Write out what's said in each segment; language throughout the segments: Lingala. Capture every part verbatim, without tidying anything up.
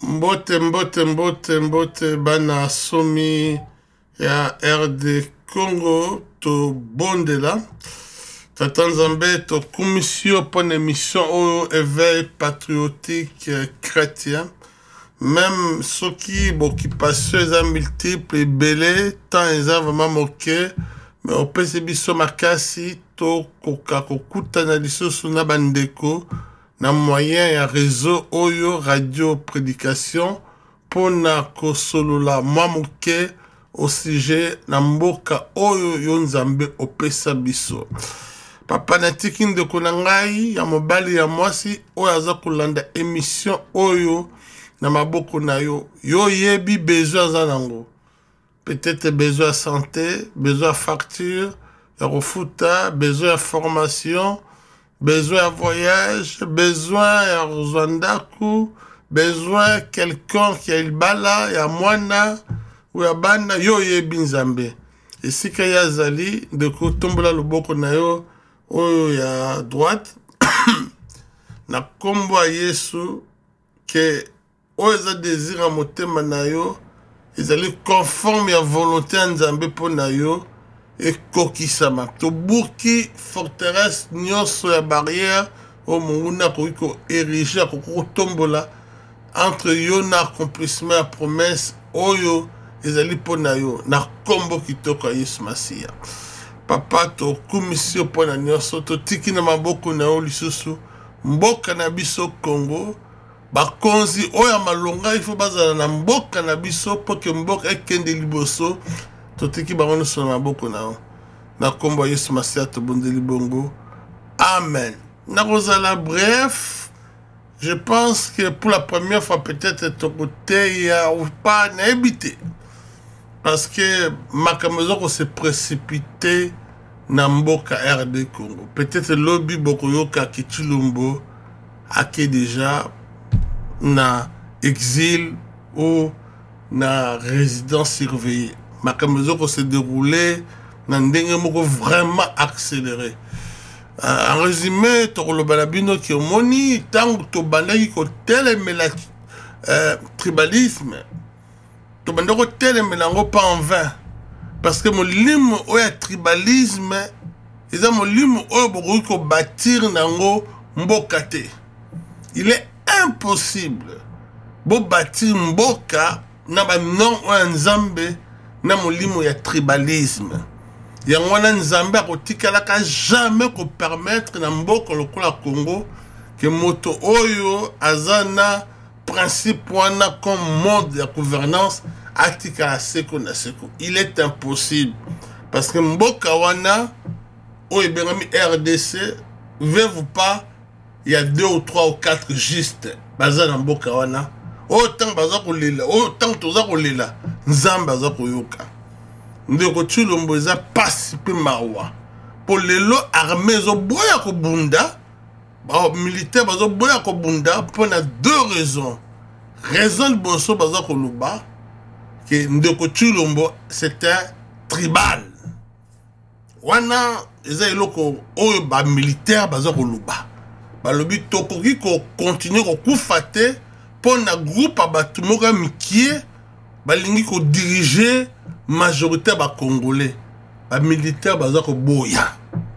Mbote mbote mbote mbote bana somi ya R D Congo to bondela Tata Nzambe to commission pour une émission au éveil patriotique chrétien même ceux qui bon qui passent les multiples belé tant ils ont vraiment moqué mais au P C B so makasi to koka kokuta na lisoso na bandeko na moyen ya réseau oyo radio prédication pona kosolola mamuke au sujet na mboka oyo yo Nzambe opesa biso papa natiki ndeko na ngai ya mobali ya mwasi oyo aza kolanda émission oyo na maboko na yo yo yebi besoin za nango peut-être besoin de santé besoin de facture ya refuta besoin de formation besoin de voyage, besoin ya Rwandako, besoin quelqu'un qui a il bala, ya mwana, ou ya bana, yo yebi Nzambe. Et si ka ya zali, de ko tombola loboko na yo, oyo ya droite, na kombo a Yesu, que oyo za désir a motema na yo, ezali conforme ya volonté ya Nzambe po na yo, et kokisama to buki forteresse nyonso ya barrière o munguna ko ko ériger ko tombola entre yo na accomplissement ya promesse oyo ezali pona yo na kombo kitoko ya Yesu Masia papa to commission pona nyonso to tiki na maboko na yo lisusu mboka na biso Congo bakonzi oyo malonga il faut bazala na mboka na biso po ke mboka ekende liboso totiki bango so na maboko na yo na kombo Yesu Masia to bondeli bongo amen na kozala bref je pense que pour la première fois peut-être ton côté ya ou pas na habité parce que makamezo ko se précipité na mboka R D Congo peut-être lobby boko yoka kichilumbo ake déjà na exil ou na résidence surveillée makamezo ko se déroulé na ndenge moko vraiment accéléré euh, en résumé to lo balabino ki omoni tango to bandaki ko telemela euh, tribalisme to bandako telemela ngo pas en vain parce que molimo oya tribalisme eza molimo oyo boko ko bâtir nango mboka te il est impossible bo bâtir mboka na ba non oya Nzambe na molimo ya tribalisme yango wana Nzambe akotikalaka jamais ko permettre na mboka lokola Congo que moto oyo azana principe wana comme mode de gouvernance atikala seko na seko il est impossible parce que mboka wana oyo bengami R D C veut pas il y a deux ou trois ou quatre juste bazana mboka wana autant baza kolela autant toza kolela Nzambe aza koyoka ndeko Tshilombo eza pasi pe mawa po lelo armée zo boya ko bunda ba militaire bazo boya ko bunda pour na deux raisons raison boso baza ko luba que ndeko Tshilombo c'était tribal wana eza eloko oyo ba militaire baza ko luba ba lobi tokoki ko continuer ko kufate pour na groupe abatu moka mikie balingi ko diriger majorité ba congolais ba militaire baza ko boya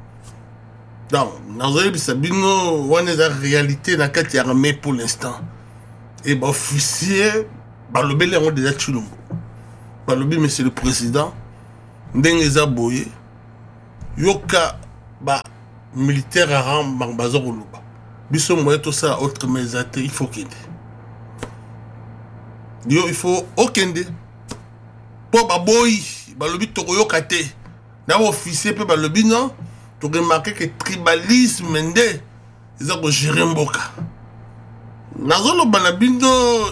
donc nazoyi bisabino wana za réalité na kati armée pour l'instant et ba officier ba lobeli ngo déjà Tshilombo ba lobi monsieur le président ndenge za boye yoka ba militaire rang baza ko luba biso moye to ça autre mais il faut qu'il Yo, il faut okende po baboy balobi tokoyoka te na officier pe balobi non to remarquer que tribalisme nde eza ko gérer mboka nazolo bana bindo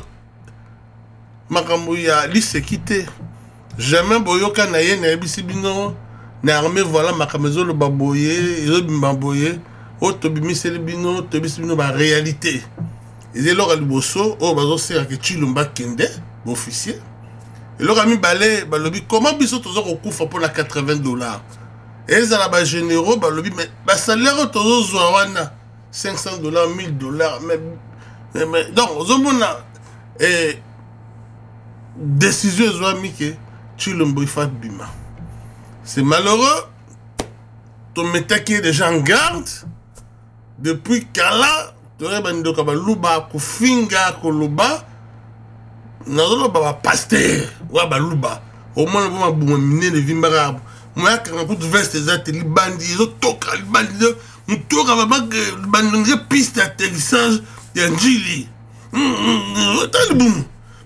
makambo ya lisekite jamais boyoka na ye na bisi bino na armée voilà makamezo lo baboye yo bimbaboye o to bimiseli bino to bisi bino ba réalité et là le bosso oh bazo sera que Tshilombo kende officier et là mi balé balobi comment biso tozo ko kufa pour la quatre-vingts dollars et ça là ba généraux balobi mais ba salaire tozo zwa wana cinq cents dollars mille dollars mais mais donc ozomona et décision ezwami ke Tshilombo ifa bima. C'est malheureux. Ton métaki est déjà en garde. Depuis Kala, tu aurais bando kabaluba kufinga koluba. Nazolo baba pasteur wa baluba. Au moins le moment où miner de vimbara. Moi quand on veste des ateliers bandits, ils toka les bandits, on toka baba bandit piste d'atterrissage d'Anjili. T'as le boum.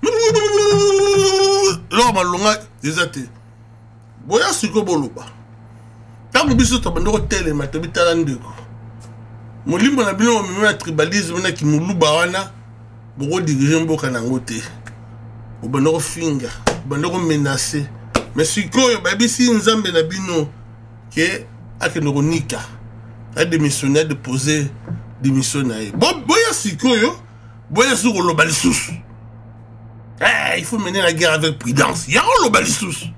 Là malonga des ateliers. Boya siko boluba. Tant biso to bando tele matobi talandeko. Molimbo na bino mimi tribalisme na ki muluba wana boko diriger mboka na ngote. Obando finga, obando menacer. Mais sikoyo babisi nzambe na bino ke akeno nika. A démissionné de poser démission na ye. Bo boya sikoyo, boya sur lo balisous. Eh, il faut mener la guerre avec prudence. Ya lo balisous.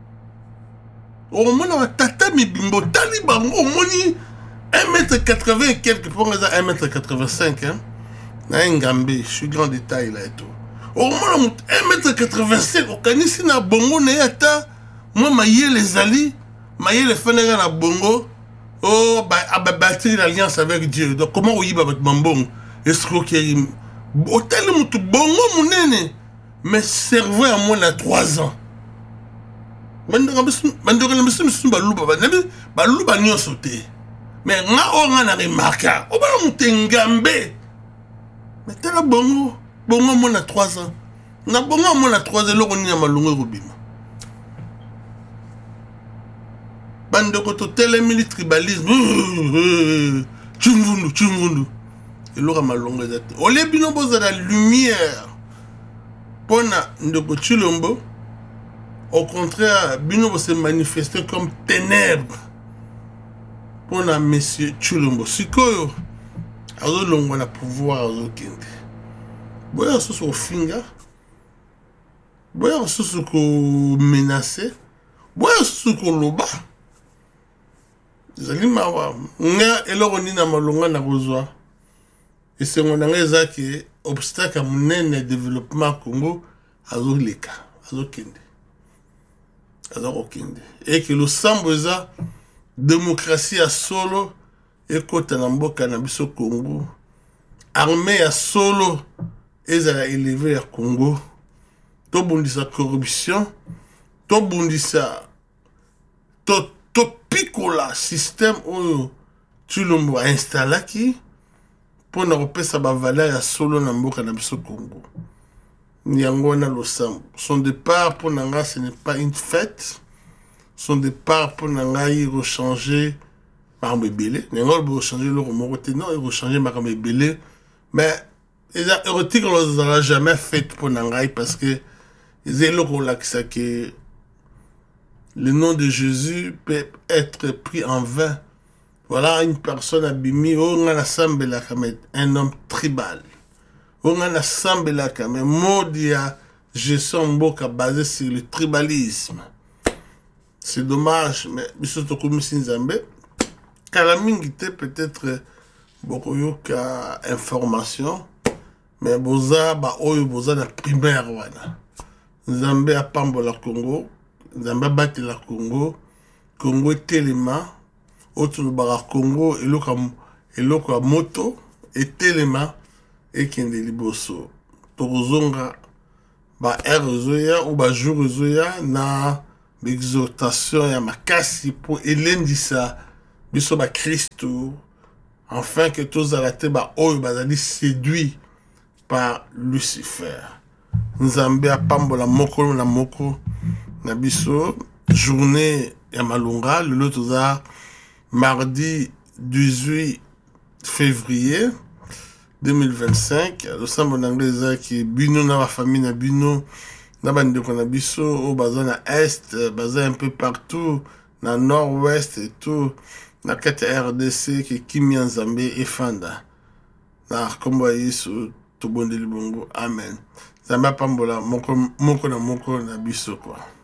Au moins, on a tata mi bimbo taliban au moins un mètre quatre-vingts et quelques pour un mètre quatre-vingt-cinq hein. Na Ngambe, je suis grand détail là et tout. Au moins un mètre quatre-vingt-cinq au kanisi na bongo na yata moi maye les ali, maye les fenêtres na bongo. Oh bah a bâtir l'alliance avec Dieu. Donc comment on y va avec Mambong? Escroquerie. Hôtel mutu bongo munene. Mais cerveau à moi na trois ans. Mandora bisu mandora bisu bisu baluba banabi baluba nyonso te mais nga o nga na remarka o ba mutengambe mais tela bongo bongo mo na trois ans na bongo mo na trois ans loko ni malungo robima bando ko to tele militaire tribalisme chungundu chungundu eloko malungo zate o le bino boza la lumière pona ndoko Tshilombo. Au contraire, Bino se manifester comme ténèbres pour la monsieur Tshilombo. Sikoyo, azo longo na pouvoir azo kende. Boya so so finga. Boya so so ko menacer. Boya so ko loba. Zali mawa. Nga eloko ni na malonga na kozwa. Et c'est mon angeza qui obstacle à mon développement Congo azo leka, azo kende. Et que le samboza démocratie à solo et côté namboka na biso Congo armée à solo et ça a élevé à Congo to bundisa corruption to bundisa to to picola système où Tshilombo a installé qui pour na repesa ba valeur à solo na mboka na biso Congo. Nyangona Losam. Son départ pour Nanga, ce n'est pas une fête. Son départ pour Nanga, il va changer par Mébélé. Nanga, il va changer le remorté. Non, il va changer par Mébélé. Mais, les érotiques, on ne l'a jamais fait pour Nanga parce que, ils ont le rôle que le nom de Jésus peut être pris en vain. Voilà une personne abîmée, on a un homme tribal. On a assemblé là quand même modia gestion mboka basé sur le tribalisme. C'est dommage mais biso comme Nzambe kalamingi te peut-être beaucoup yoka information mais boza ba oyo boza na primaire wana. Nzambe a pambola Congo, Nzambe bati la Congo, Congo telema autour bara Congo eloko eloko moto et telema et kende liboso tozonga ba erozoya ou ba jourzoya na l'exhortation ya makasi pour elendisa biso ba Christo afin que tous alate ba oyo bazali séduit par Lucifer. Nzambe apambola moko na moko na biso journée ya malunga le toza mardi dix-huit février deux mille vingt-cinq, le sambo d'anglais qui bino na ma famille na bino na bande ko na biso au baza na est, baza un peu partout na nord-ouest et tout na kati R D C qui Kimia Nzambe et Fanda na kombo yesu to bonde libongo amen. Zamba pambola moko moko na moko na biso quoi.